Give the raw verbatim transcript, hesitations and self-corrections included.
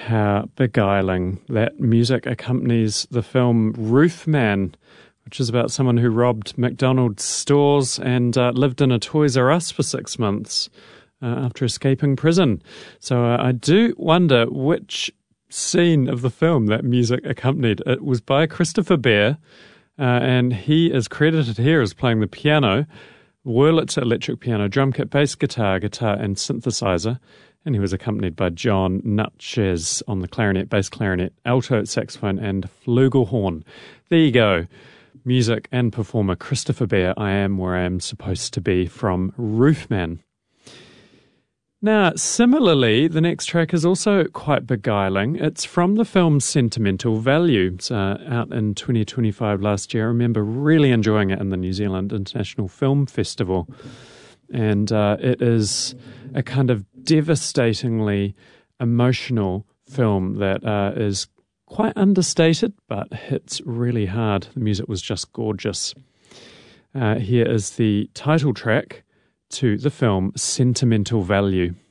how beguiling that music accompanies the film Roofman, which is about someone who robbed McDonald's stores and uh, lived in a Toys R Us for six months uh, after escaping prison. So uh, I do wonder which scene of the film that music accompanied. It was by Christopher Bear, uh, and he is credited here as playing the piano, Wurlitzer electric piano, drum kit, bass guitar, guitar and synthesizer. And he was accompanied by John Nutchez on the clarinet, bass clarinet, alto saxophone and flugelhorn. There you go. Music and performer Christopher Bear, I Am Where I Am Supposed to Be from Roofman. Now, similarly, the next track is also quite beguiling. It's from the film Sentimental Value. It's uh, out in twenty twenty-five last year. I remember really enjoying it in the New Zealand International Film Festival. And uh, it is a kind of devastatingly emotional film that uh, is quite understated, but hits really hard. The music was just gorgeous. Uh, here is the title track to the film Sentimental Value.